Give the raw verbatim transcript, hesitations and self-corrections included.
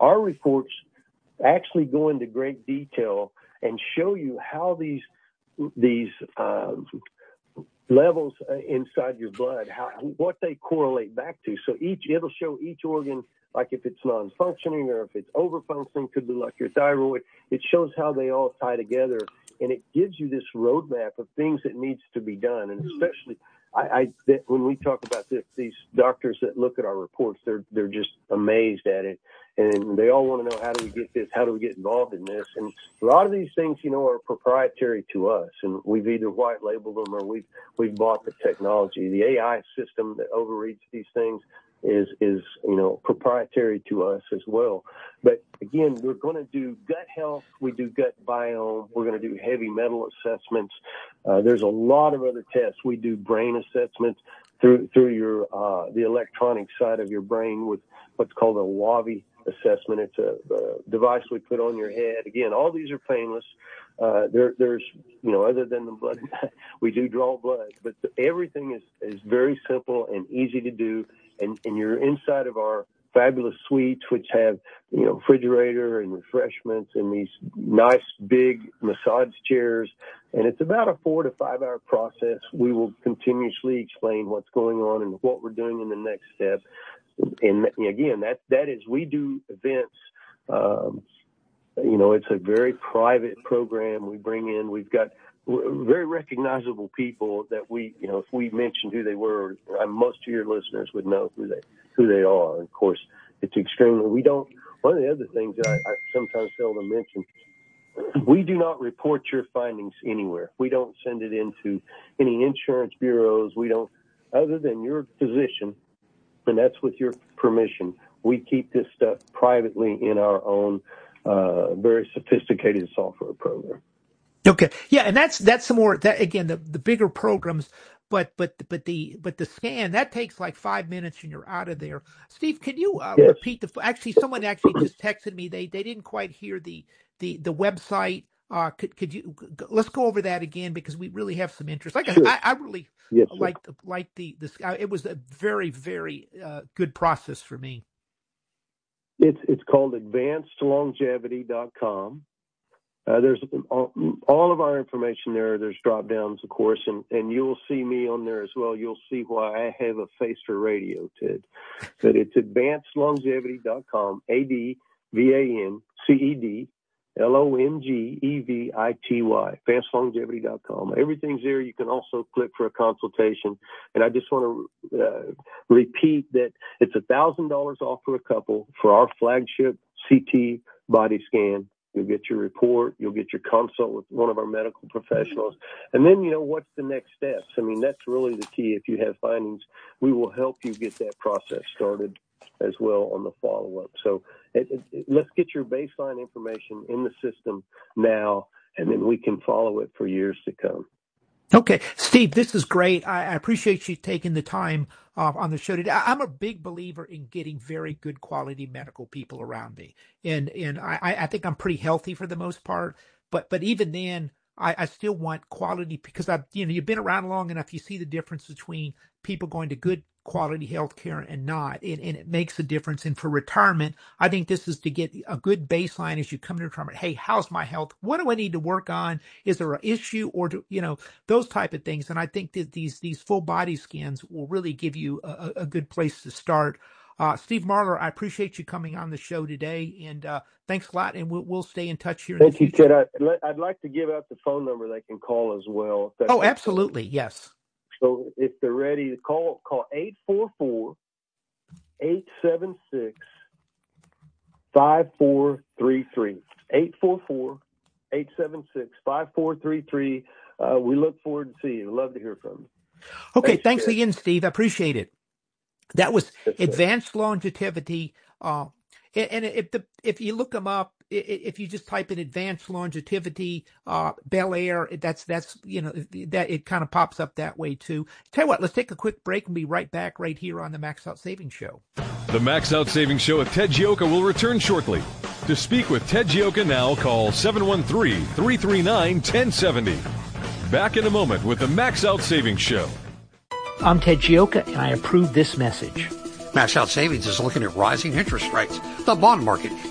our reports actually go into great detail and show you how these these um, levels inside your blood, how what they correlate back to. So each it'll show each organ, like if it's non-functioning or if it's over-functioning, could be like your thyroid. It shows how they all tie together, and it gives you this roadmap of things that needs to be done. And especially, I, I that when we talk about this, these doctors that look at our reports, they're they're just amazed at it, and they all want to know, how do we get this? How do we get involved in this? And a lot of these things, you know, are proprietary to us, and we've either white labeled them or we've we've bought the technology. The A I system that overreads these things is, is, you know, proprietary to us as well. But again, we're going to do gut health. We do gut biome. We're going to do heavy metal assessments. Uh, there's a lot of other tests. We do brain assessments through, through your, uh, the electronic side of your brain with what's called a WAVI assessment. It's a, a device we put on your head. Again, all these are painless. Uh, there, there's, you know, other than the blood, we do draw blood, but everything is, is very simple and easy to do. And, and you're inside of our fabulous suites, which have, you know, refrigerator and refreshments and these nice big massage chairs. And it's about a four to five hour process. We will continuously explain what's going on and what we're doing in the next step. And again, that, that is, we do events. Um, you know, it's a very private program we bring in. We've got very recognizable people that we, you know, if we mentioned who they were, most of your listeners would know who they, who they are. And of course, it's extremely, we don't, one of the other things that I, I sometimes fail to mention, we do not report your findings anywhere. We don't send it into any insurance bureaus. We don't, other than your physician, and that's with your permission. We keep this stuff privately in our own uh, very sophisticated software program. Okay. Yeah. And that's, that's some more, that again, the, the bigger programs, but, but, but the, but the scan, that takes like five minutes and you're out of there. Steve, can you uh, Yes. repeat the, actually, someone actually just texted me. They, they didn't quite hear the, the, the website. Uh, could, could you, let's go over that again, because we really have some interest. Like Sure. I, I really yes, like the, like the, the, it was a very, very uh, good process for me. It's, it's called advanced longevity dot com. Uh, there's all, all of our information there. There's drop downs, of course, and, and you'll see me on there as well. You'll see why I have a face for radio, Ted. But it's advanced longevity dot com, A D V A N C E D L O N G E V I T Y, advanced longevity dot com. Everything's there. You can also click for a consultation. And I just want to uh, repeat that it's one thousand dollars off for a couple for our flagship C T body scan. You'll get your report. You'll get your consult with one of our medical professionals. And then, you know, what's the next steps? I mean, that's really the key. If you have findings, we will help you get that process started as well on the follow-up. So it, it, let's get your baseline information in the system now, and then we can follow it for years to come. Okay, Steve, this is great. I, I appreciate you taking the time uh, on the show today. I, I'm a big believer in getting very good quality medical people around me, and and I, I think I'm pretty healthy for the most part. But but even then, I, I still want quality, because I you know you've been around long enough. You see the difference between people going to good quality health care and not, and, and it makes a difference. And for retirement, I think this is to get a good baseline as you come to retirement. Hey, how's my health? What do I need to work on? Is there an issue, or do, you know, those type of things? And I think that these these full body scans will really give you a, a good place to start. Uh, Steve Marler, I appreciate you coming on the show today, and uh, thanks a lot. And we'll we'll stay in touch here in Thank the future. you, Ted. I, I'd like to give out the phone number they can call as well. Oh, absolutely, yes. So if they're ready to call, call eight four four, eight seven six, five four three three. eight four four, eight seven six, five four three three. Uh, we look forward to seeing you. Love to hear from you. Okay, thanks, thanks again, Steve. I appreciate it. That was yes, Advanced Longevity. Uh, and if the if you look them up, if you just type in Advanced Longevity, uh, Bel Air, that's that's you know that it kind of pops up that way too. Tell you what, let's take a quick break and be right back right here on the Max Out Savings Show. The Max Out Savings Show with Ted Gioka will return shortly. To speak with Ted Gioka now, call seven one three, three three nine, one zero seven zero. Back in a moment with the Max Out Savings Show. I'm Ted Gioka, and I approve this message. Max Out Savings is looking at rising interest rates. The bond market